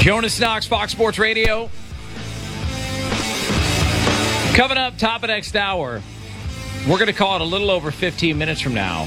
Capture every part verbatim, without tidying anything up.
Jonas Knox, Fox Sports Radio. Coming up, top of next hour, we're going to call it a little over fifteen minutes from now.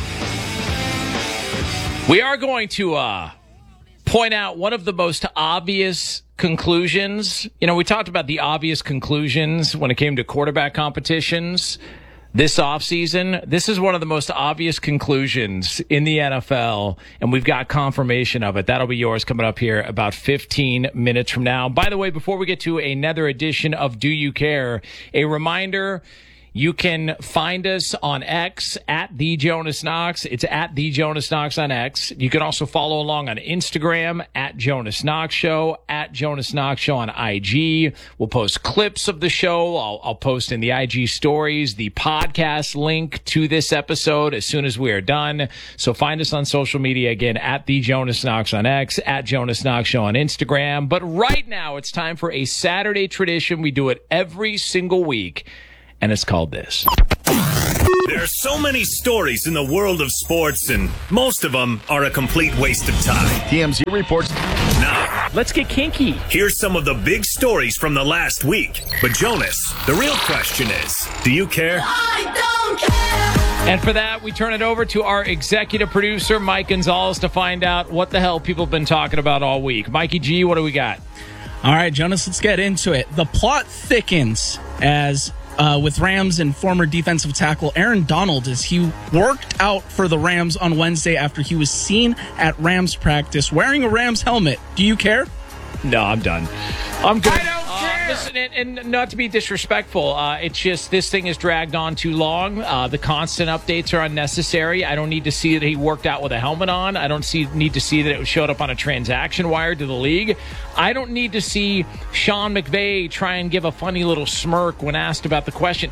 We are going to uh, point out one of the most obvious conclusions. You know, we talked about the obvious conclusions when it came to quarterback competitions this offseason. This is one of the most obvious conclusions in the N F L, and we've got confirmation of it. That'll be yours coming up here about fifteen minutes from now. By the way, before we get to another edition of Do You Care, a reminder, you can find us on X at The Jonas Knox. It's at The Jonas Knox on X. You can also follow along on Instagram at Jonas Knox Show, at Jonas Knox Show on I G. We'll post clips of the show. I'll, I'll post in the I G stories the podcast link to this episode as soon as we are done. So find us on social media again at The Jonas Knox on X, at Jonas Knox Show on Instagram. But right now it's time for a Saturday tradition. We do it every single week, and it's called this. There are so many stories in the world of sports, and most of them are a complete waste of time. T M Z reports. Now, let's get kinky. Here's some of the big stories from the last week. But Jonas, the real question is, do you care? I don't care. And for that, we turn it over to our executive producer, Mike Gonzalez, to find out what the hell people have been talking about all week. Mikey G, what do we got? All right, Jonas, let's get into it. The plot thickens as... Uh, with Rams and former defensive tackle Aaron Donald as he worked out for the Rams on Wednesday after he was seen at Rams practice wearing a Rams helmet. Do you care? No, I'm done. I'm good. I don't care. Uh, listen, and, and not to be disrespectful, uh, it's just this thing has dragged on too long. Uh, the constant updates are unnecessary. I don't need to see that he worked out with a helmet on. I don't see need to see that it showed up on a transaction wire to the league. I don't need to see Sean McVay try and give a funny little smirk when asked about the question.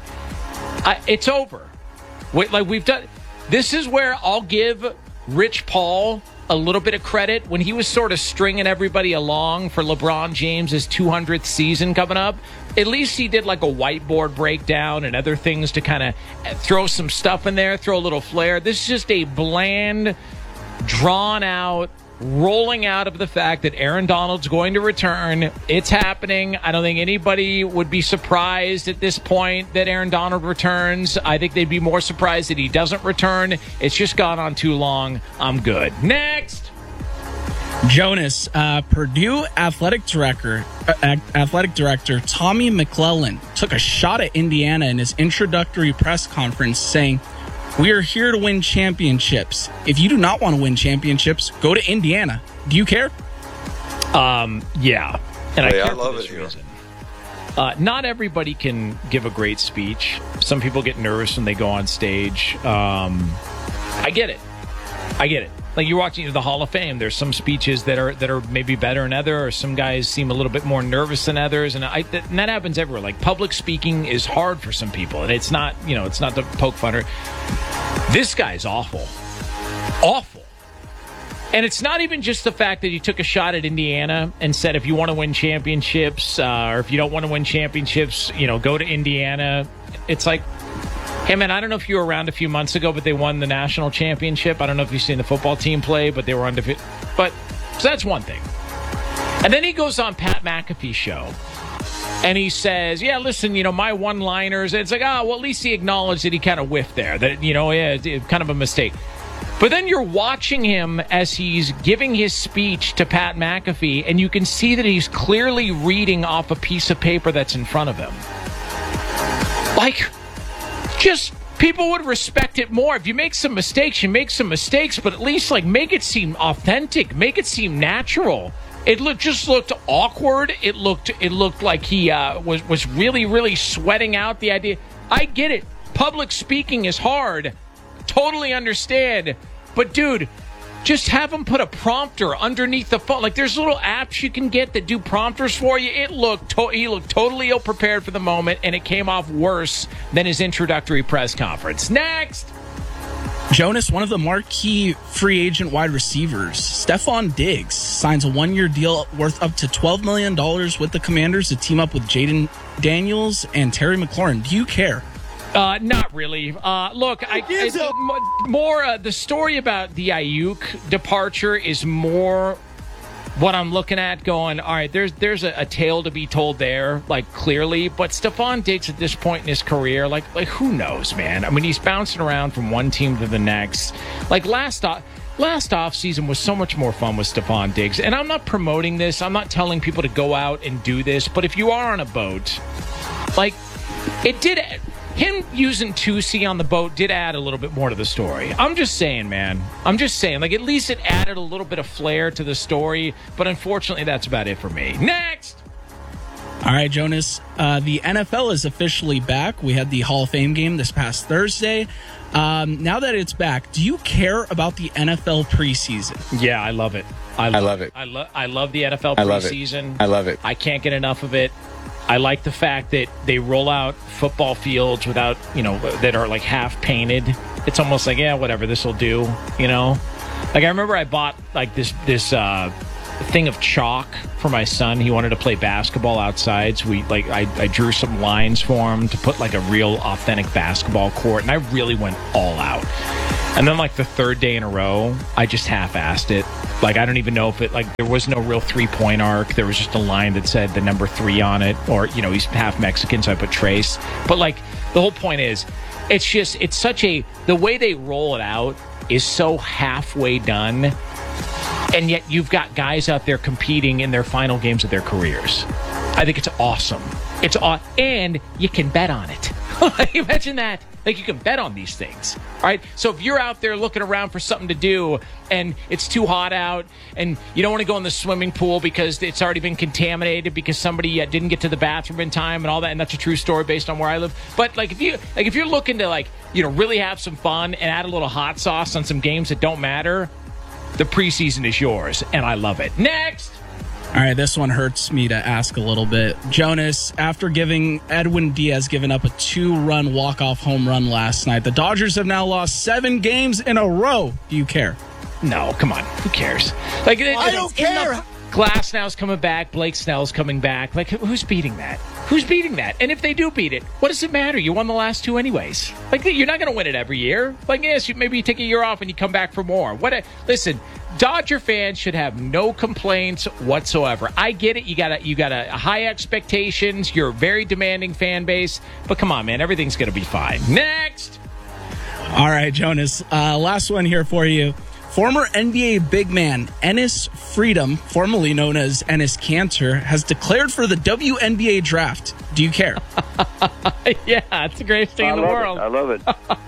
I, it's over. Wait, like we've done. This is where I'll give Rich Paul a little bit of credit when he was sort of stringing everybody along for LeBron James's two hundredth season coming up. At least he did like a whiteboard breakdown and other things to kind of throw some stuff in there, throw a little flair. This is just a bland, drawn out, rolling out of the fact that Aaron Donald's going to return. It's happening. I don't think anybody would be surprised at this point that Aaron Donald returns. I think they'd be more surprised that he doesn't return. It's just gone on too long. I'm good. Next. Jonas, uh, Purdue athletic director, uh, athletic director Tommy McClellan took a shot at Indiana in his introductory press conference saying, "We are here to win championships. If you do not want to win championships, go to Indiana. Do you care?" Um, yeah. And Hey, I I care love for this it here. reason. Uh, not everybody can give a great speech. Some people get nervous when they go on stage. Um, I get it. I get it. Like you're watching the Hall of Fame. There's some speeches that are that are maybe better than other, or some guys seem a little bit more nervous than others, and I that, and that happens everywhere. Like public speaking is hard for some people, and it's not you know it's not to poke fun. This guy's awful, awful, and it's not even just the fact that he took a shot at Indiana and said if you want to win championships, uh, or if you don't want to win championships, you know, go to Indiana. It's like, hey, man, I don't know if you were around a few months ago, but they won the national championship. I don't know if you've seen the football team play, but they were undefeated. But so that's one thing. And then he goes on Pat McAfee's show, and he says, yeah, listen, you know, my one-liners. It's like, oh, well, at least he acknowledged that he kind of whiffed there, that, you know, yeah, it's kind of a mistake. But then you're watching him as he's giving his speech to Pat McAfee, and you can see that he's clearly reading off a piece of paper that's in front of him. Like... Just people would respect it more. If you make some mistakes, you make some mistakes, but at least like make it seem authentic, make it seem natural. It looked just looked awkward. It looked it looked like he uh, was was really really sweating out the idea. I get it. Public speaking is hard. Totally understand. But dude, just have him put a prompter underneath the phone. Like there's little apps you can get that do prompters for you. It looked to- he looked totally ill prepared for the moment, and it came off worse than his introductory press conference. Next. Jonas, one of the marquee free agent wide receivers, Stephon Diggs, signs a one-year deal worth up to twelve million dollars with the Commanders to team up with Jaden Daniels and Terry McLaurin. Do you care? Uh, not really. Uh, look, I, I more uh, the story about the Ayuk departure is more what I'm looking at going, all right, there's there's a, a tale to be told there, like clearly. But Stephon Diggs at this point in his career, like like who knows, man? I mean, he's bouncing around from one team to the next. Like last off, last offseason was so much more fun with Stephon Diggs. And I'm not promoting this. I'm not telling people to go out and do this. But if you are on a boat, like it did. Him using two C on the boat did add a little bit more to the story. I'm just saying, man. I'm just saying. Like, at least it added a little bit of flair to the story. But unfortunately, that's about it for me. Next! All right, Jonas. Uh, the N F L is officially back. We had the Hall of Fame game this past Thursday. Um, now that it's back, do you care about the N F L preseason? Yeah, I love it. I, I love it. I, lo- I love the N F L I love preseason. it. I love it. I can't get enough of it. I like the fact that they roll out football fields without, you know, that are like half painted. It's almost like, yeah, whatever, this will do, you know? Like, I remember I bought like this this uh, thing of chalk for my son. He wanted to play basketball outside. So we, like, I, I drew some lines for him to put like a real authentic basketball court. And I really went all out. And then, like, the third day in a row, I just half-assed it. Like, I don't even know if it, like, there was no real three-point arc. There was just a line that said the number three on it. Or, you know, he's half Mexican, so I put Trace. But, like, the whole point is, it's just, it's such a, the way they roll it out is so halfway done. And yet you've got guys out there competing in their final games of their careers. I think it's awesome. It's aw- And you can bet on it. Imagine that. Like, you can bet on these things, all right? So if you're out there looking around for something to do and it's too hot out and you don't want to go in the swimming pool because it's already been contaminated because somebody uh, didn't get to the bathroom in time and all that, and that's a true story based on where I live. But, like, if, you, like, if you're looking to, like, you know, really have some fun and add a little hot sauce on some games that don't matter, the preseason is yours, and I love it. Next! All right, this one hurts me to ask a little bit. Jonas, after giving Edwin Diaz giving up a two-run walk-off home run last night, the Dodgers have now lost seven games in a row. Do you care? No, come on. Who cares? Like, I don't care. Glasnow's coming back. Blake Snell's coming back. Like, who's beating that? Who's beating that? And if they do beat it, what does it matter? You won the last two anyways. Like, you're not going to win it every year. Like, yes, you, maybe you take a year off and you come back for more. What? A, listen, Dodger fans should have no complaints whatsoever. I get it. You got a, you got a high expectations. You're a very demanding fan base. But come on, man. Everything's going to be fine. Next. All right, Jonas. Uh, last one here for you. Former N B A big man Enes Freedom, formerly known as Enes Kanter, has declared for the W N B A draft. Do you care? Yeah, it's the greatest thing I in the love world. It. I love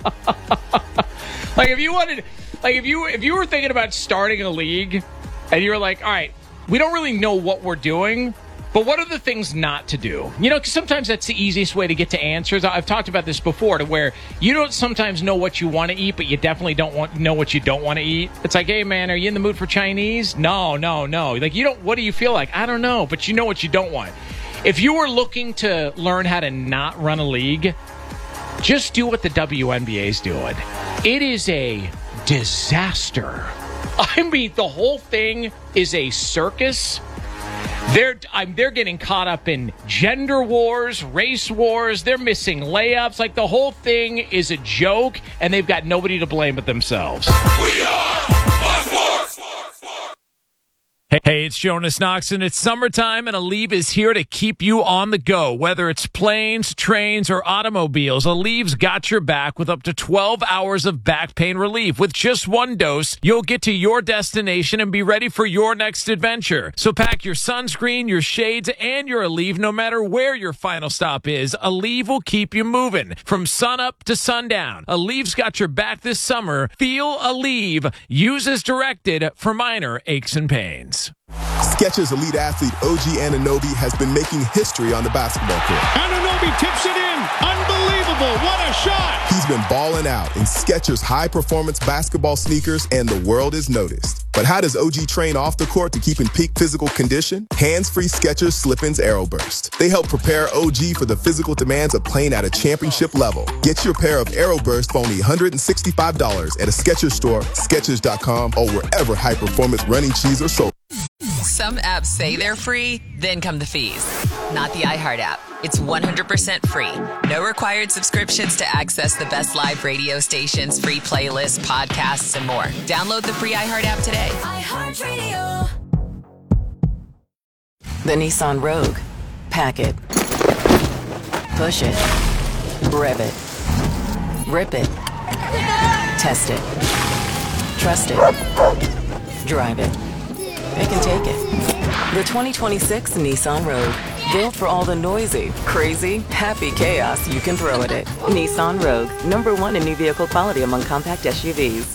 it. Like, if you wanted, like if you if you were thinking about starting a league, and you were like, all right, we don't really know what we're doing, but what are the things not to do? You know, because sometimes that's the easiest way to get to answers. I've talked about this before, to where you don't sometimes know what you want to eat, but you definitely don't want know what you don't want to eat. It's like, hey, man, are you in the mood for Chinese? No, no, no. Like, you don't. What do you feel like? I don't know, but you know what you don't want. If you were looking to learn how to not run a league, just do what the W N B A is doing. It is a disaster. I mean, the whole thing is a circus. They're I'm, they're getting caught up in gender wars, race wars. They're missing layups. Like, the whole thing is a joke, and they've got nobody to blame but themselves. We are Fox Sports. Hey, hey, it's Jonas Knox, and it's summertime, and Aleve is here to keep you on the go. Whether it's planes, trains, or automobiles, Aleve's got your back with up to twelve hours of back pain relief. With just one dose, you'll get to your destination and be ready for your next adventure. So pack your sunscreen, your shades, and your Aleve no matter where your final stop is. Aleve will keep you moving from sunup to sundown. Aleve's got your back this summer. Feel Aleve. Use as directed for minor aches and pains. Skechers elite athlete O G Anunoby has been making history on the basketball court. Anunoby tips it in. Unbelievable. What a shot. He's been balling out in Skechers high-performance basketball sneakers, and the world is noticed. But how does O G train off the court to keep in peak physical condition? Hands-free Skechers Slip-ins Aeroburst. They help prepare O G for the physical demands of playing at a championship level. Get your pair of Aeroburst for only one hundred sixty-five dollars at a Skechers store, Skechers dot com, or wherever high-performance running shoes are sold. Some apps say they're free, then come the fees. Not the iHeart app. It's one hundred percent free. No required subscriptions to access the best live radio stations, free playlists, podcasts, and more. Download the free iHeart app today. iHeartRadio. The Nissan Rogue. Pack it. Push it. Rev it. Rip it. Test it. Trust it. Drive it. Pick and take it. The twenty twenty-six Nissan Rogue. Built for all the noisy, crazy, happy chaos you can throw at it. Nissan Rogue. Number one in new vehicle quality among compact S U Vs.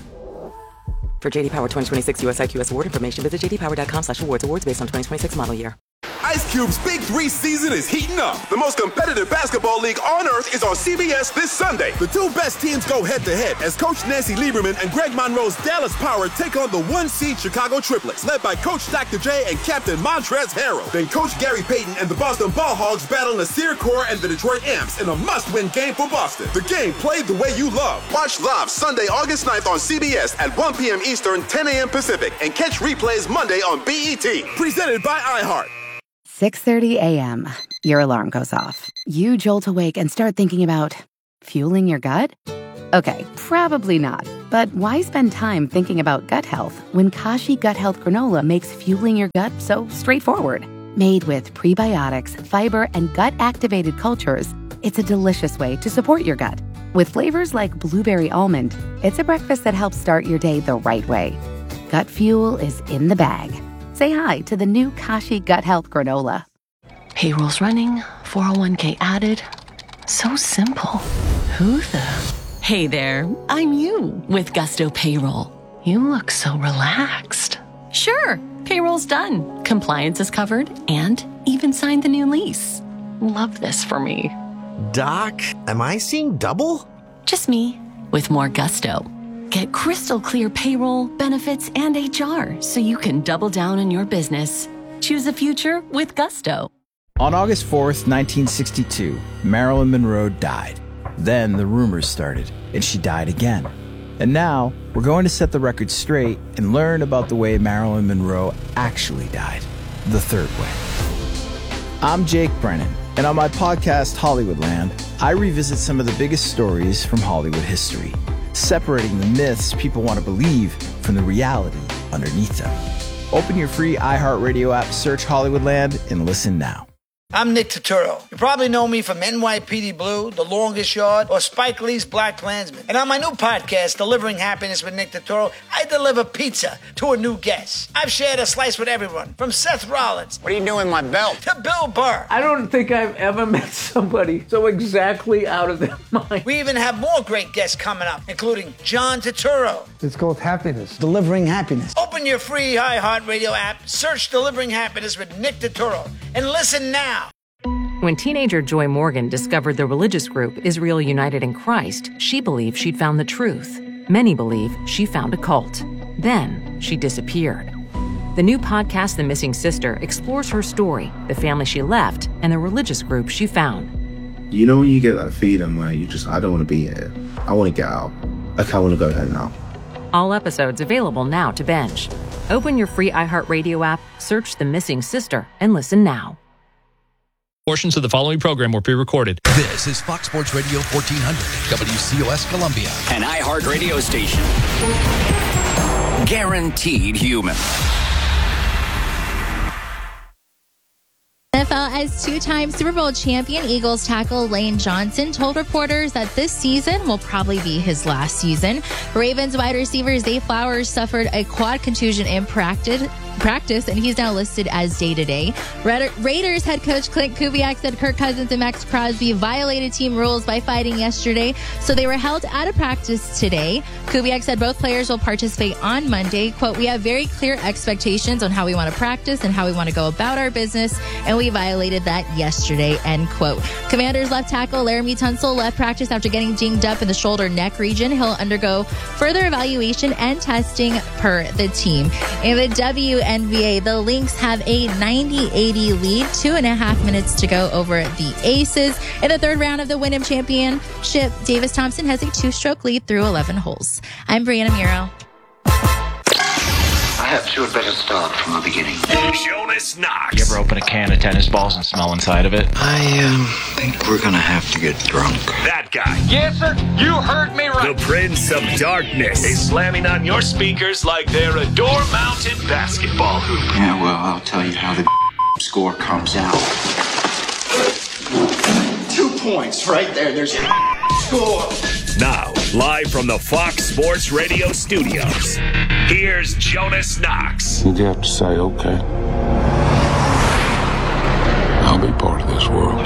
For J D Power twenty twenty-six U S I Q S award information, visit j d power dot com slash awards. Awards based on twenty twenty-six model year. Ice Cube's Big Three season is heating up. The most competitive basketball league on earth is on C B S this Sunday. The two best teams go head-to-head as Coach Nancy Lieberman and Greg Monroe's Dallas Power take on the one-seed Chicago Triplets, led by Coach Doctor J and Captain Montrezl Harrell. Then Coach Gary Payton and the Boston Ball Hogs battle Nasir Kaur and the Detroit Amps in a must-win game for Boston. The game played the way you love. Watch live Sunday, August ninth on C B S at one p.m. Eastern, ten a.m. Pacific, and catch replays Monday on B E T. Presented by iHeart. six thirty a.m. Your alarm goes off. You jolt awake and start thinking about fueling your gut? Okay, probably not. But why spend time thinking about gut health when Kashi Gut Health Granola makes fueling your gut so straightforward? Made with prebiotics, fiber, and gut-activated cultures, it's a delicious way to support your gut. With flavors like blueberry almond, it's a breakfast that helps start your day the right way. Gut fuel is in the bag. Say hi to the new Kashi Gut Health Granola. Payroll's running, four oh one k added. So simple. Who the? Hey there, I'm you with Gusto Payroll. You look so relaxed. Sure, payroll's done. Compliance is covered and even signed the new lease. Love this for me. Doc, am I seeing double? Just me with more gusto. Get crystal clear payroll, benefits, and H R so you can double down on your business. Choose a future with Gusto. On August fourth, nineteen sixty-two, Marilyn Monroe died. Then the rumors started, and she died again. And now, we're going to set the record straight and learn about the way Marilyn Monroe actually died. The third way. I'm Jake Brennan, and on my podcast, Hollywoodland, I revisit some of the biggest stories from Hollywood history, separating the myths people want to believe from the reality underneath them. Open your free iHeartRadio app, search Hollywoodland, and listen now. I'm Nick Turturro. You probably know me from N Y P D Blue, The Longest Yard, or Spike Lee's Black Klansman. And on my new podcast, Delivering Happiness with Nick Turturro, I deliver pizza to a new guest. I've shared a slice with everyone, from Seth Rollins. What are you doing with my belt? To Bill Burr. I don't think I've ever met somebody so exactly out of their mind. We even have more great guests coming up, including John Turturro. It's called Happiness. Delivering Happiness. Open your free iHeartRadio app, search Delivering Happiness with Nick Turturro, and listen now. When teenager Joy Morgan discovered the religious group Israel United in Christ, she believed she'd found the truth. Many believe she found a cult. Then she disappeared. The new podcast, The Missing Sister, explores her story, the family she left, and the religious group she found. You know when you get that feeling where you just, I don't want to be here. I want to get out. Okay, I want to go there now. All episodes available now to binge. Open your free iHeartRadio app, search The Missing Sister, and listen now. Portions of the following program were pre-recorded. This is Fox Sports Radio fourteen hundred, W C O S Columbia. An iHeart radio station. Guaranteed human. N F L as two-time Super Bowl champion Eagles tackle Lane Johnson told reporters that this season will probably be his last season. Ravens wide receiver Zay Flowers suffered a quad contusion in practice. practice, and he's now listed as day-to-day. Raiders head coach Clint Kubiak said Kirk Cousins and Max Crosby violated team rules by fighting yesterday, so they were held out of practice today. Kubiak said both players will participate on Monday. Quote, we have very clear expectations on how we want to practice and how we want to go about our business, and we violated that yesterday, end quote. Commanders left tackle Laramie Tunsil left practice after getting dinged up in the shoulder neck region. He'll undergo further evaluation and testing per the team. In the W N B A, the Lynx have a ninety eighty lead, two and a half minutes to go over the Aces. In the third round of the Wyndham Championship, Davis Thompson has a two-stroke lead through eleven holes. I'm Brianna Muro. Perhaps you had better start from the beginning. Jonas Knox. You ever open a can of tennis balls and smell inside of it? I um, think we're gonna have to get drunk. That guy. Yes, sir. You heard me right. The Prince of Darkness. They slamming on your speakers like they're a door-mounted basketball hoop. Yeah, well, I'll tell you how the score comes out. Two points right there. There's your score. Now, live from the Fox Sports Radio studios, here's Jonas Knox. You have to say, okay, I'll be part of this world.